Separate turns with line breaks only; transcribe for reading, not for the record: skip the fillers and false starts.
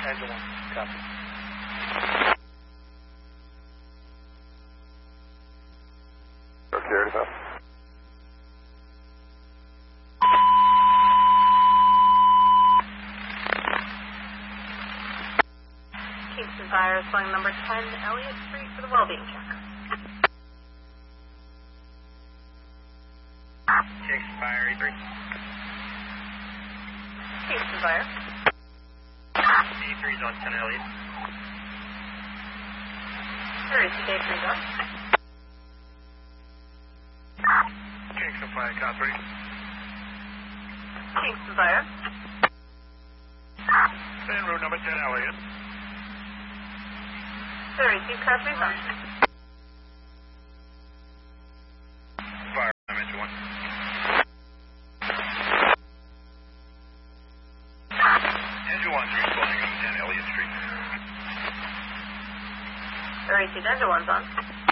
Engine 1. Copy.
Okay, anything?
Kingston Fire is flying number 10 Elliott Street for the well-being check.
Kingston Fire, E3.
Kingston Fire.
E3's on 10 Elliott.
32 Day 3's up.
Kingston Fire, copy.
Kingston Fire.
En route number 10 Elliott.
32 Carfrey's on.
Fire, I'm Engine 1. Engine 1's responding on 10 Elliott Street.
32 Engine 1's on.